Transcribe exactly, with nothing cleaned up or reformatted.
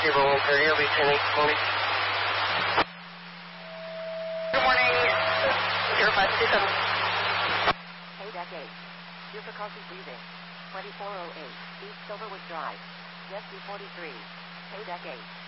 Zebra one thirty, I'll be ten eight forty. Good morning, zero five two seven. Hey, deck eight. Your Precaution breathing. twenty-four oh eight, East Silverwood Drive. Yes, two forty-three. Hey, deck eight.